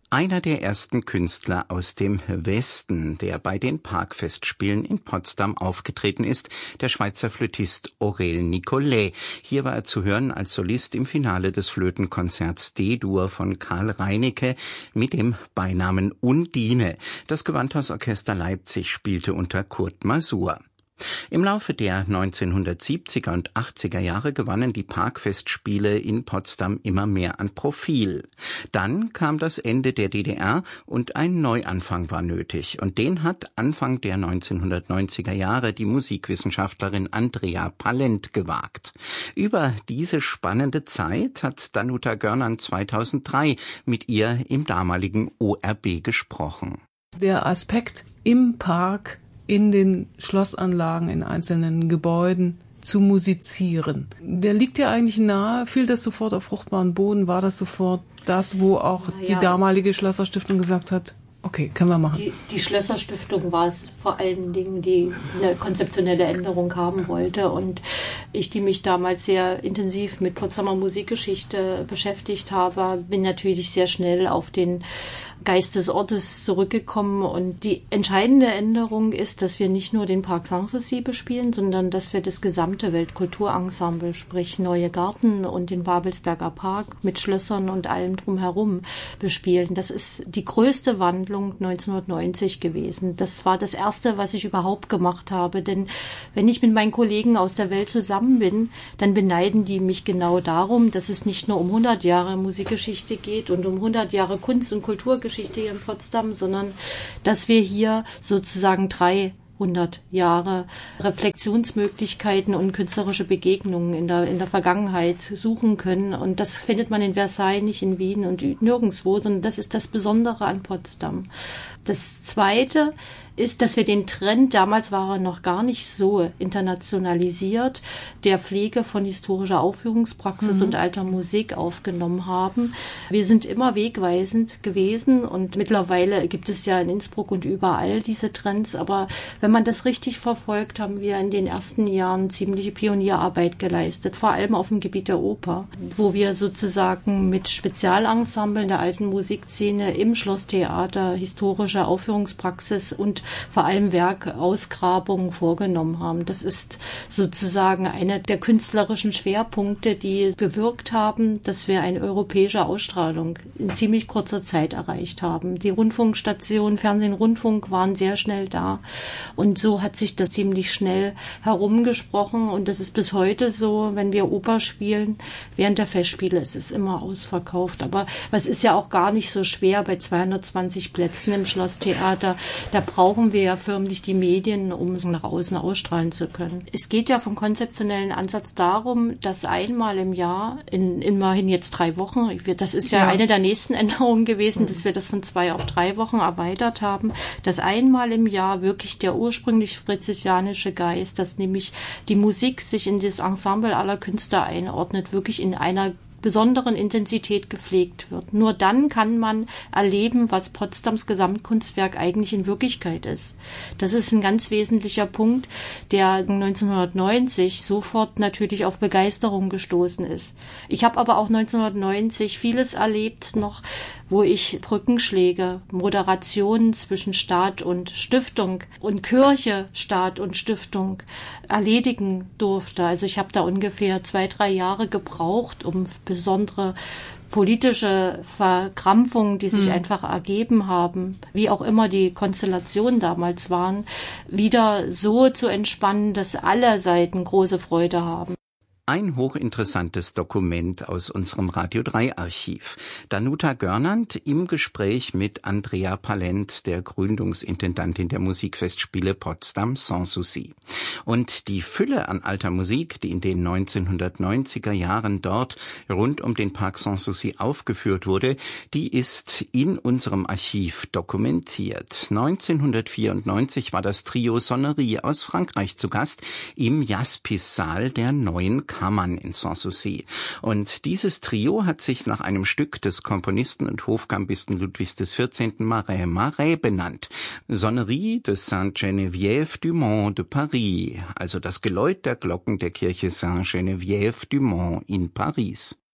Einer der ersten Künstler aus dem Westen, der bei den Parkfestspielen in Potsdam aufgetreten ist, der Schweizer Flötist Aurel Nicolais. Hier war er zu hören als Solist im Finale des Flötenkonzerts D-Dur von Karl Reinecke mit dem Beinamen Undine. Das Gewandhausorchester Leipzig spielte unter Kurt Masur. Im Laufe der 1970er und 80er Jahre gewannen die Parkfestspiele in Potsdam immer mehr an Profil. Dann kam das Ende der DDR und ein Neuanfang war nötig. Und den hat Anfang der 1990er Jahre die Musikwissenschaftlerin Andrea Palent gewagt. Über diese spannende Zeit hat Danuta Görnan 2003 mit ihr im damaligen ORB gesprochen. Der Aspekt im Park, in den Schlossanlagen, in einzelnen Gebäuden zu musizieren. Der liegt ja eigentlich nahe. Fiel das sofort auf fruchtbaren Boden? War das sofort das, wo auch die damalige Schlösserstiftung gesagt hat, okay, können wir machen? Die Schlösserstiftung war es vor allen Dingen, die eine konzeptionelle Änderung haben wollte. Und ich, die mich damals sehr intensiv mit Potsdamer Musikgeschichte beschäftigt habe, bin natürlich sehr schnell auf den Geist des Ortes zurückgekommen. Und die entscheidende Änderung ist, dass wir nicht nur den Parc Sanssouci bespielen, sondern dass wir das gesamte Weltkulturensemble, sprich Neue Garten und den Babelsberger Park mit Schlössern und allem drumherum bespielen. Das ist die größte Wandlung 1990 gewesen. Das war das Erste, was ich überhaupt gemacht habe. Denn wenn ich mit meinen Kollegen aus der Welt zusammen bin, dann beneiden die mich genau darum, dass es nicht nur um 100 Jahre Musikgeschichte geht und um 100 Jahre Kunst- und Kulturgeschichte hier in Potsdam, sondern dass wir hier sozusagen 300 Jahre Reflexionsmöglichkeiten und künstlerische Begegnungen in der Vergangenheit suchen können. Und das findet man in Versailles, nicht in Wien und nirgendwo, sondern das ist das Besondere an Potsdam. Das Zweite ist, dass wir den Trend, damals war er noch gar nicht so internationalisiert, der Pflege von historischer Aufführungspraxis und alter Musik aufgenommen haben. Wir sind immer wegweisend gewesen und mittlerweile gibt es ja in Innsbruck und überall diese Trends, aber wenn man das richtig verfolgt, haben wir in den ersten Jahren ziemliche Pionierarbeit geleistet, vor allem auf dem Gebiet der Oper, wo wir sozusagen mit Spezialensemblen der alten Musikszene im Schlosstheater historische Aufführungspraxis und vor allem Werkausgrabungen vorgenommen haben. Das ist sozusagen einer der künstlerischen Schwerpunkte, die bewirkt haben, dass wir eine europäische Ausstrahlung in ziemlich kurzer Zeit erreicht haben. Die Rundfunkstationen, Fernsehen, Rundfunk waren sehr schnell da und so hat sich das ziemlich schnell herumgesprochen und das ist bis heute so, wenn wir Oper spielen, während der Festspiele ist es immer ausverkauft. Aber es ist ja auch gar nicht so schwer bei 220 Plätzen im Schlosstheater. Da brauchen wir ja förmlich die Medien, um es nach außen ausstrahlen zu können. Es geht ja vom konzeptionellen Ansatz darum, dass einmal im Jahr, in immerhin jetzt 3 Wochen, das ist ja eine der nächsten Änderungen gewesen, dass wir das von 2 auf 3 Wochen erweitert haben, dass einmal im Jahr wirklich der ursprünglich fritzsianische Geist, dass nämlich die Musik sich in das Ensemble aller Künstler einordnet, wirklich in einer besonderen Intensität gepflegt wird. Nur dann kann man erleben, was Potsdams Gesamtkunstwerk eigentlich in Wirklichkeit ist. Das ist ein ganz wesentlicher Punkt, der 1990 sofort natürlich auf Begeisterung gestoßen ist. Ich habe aber auch 1990 vieles erlebt noch, wo ich Brückenschläge, Moderationen zwischen Staat und Stiftung und Kirche, Staat und Stiftung erledigen durfte. Also ich habe da ungefähr 2-3 Jahre gebraucht, um besondere politische Verkrampfungen, die sich einfach ergeben haben, wie auch immer die Konstellationen damals waren, wieder so zu entspannen, dass alle Seiten große Freude haben. Ein hochinteressantes Dokument aus unserem Radio 3 Archiv. Danuta Görnan im Gespräch mit Andrea Palent, der Gründungsintendantin der Musikfestspiele Potsdam Sanssouci. Und die Fülle an alter Musik, die in den 1990er Jahren dort rund um den Parc Sanssouci aufgeführt wurde, die ist in unserem Archiv dokumentiert. 1994 war das Trio Sonnerie aus Frankreich zu Gast im Jaspis-Saal der Neuen Kammern in Sanssouci. Und dieses Trio hat sich nach einem Stück des Komponisten und Hofgambisten Ludwigs XIV. Marais benannt. Sonnerie de Sainte-Geneviève du Mont de Paris, also das Geläut der Glocken der Kirche Sainte-Geneviève du Mont in Paris.